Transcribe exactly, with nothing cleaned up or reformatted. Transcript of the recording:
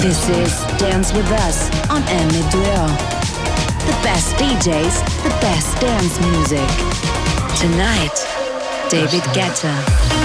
This is Dance With Us on M two O. The best D Js, the best dance music. Tonight, David Guetta.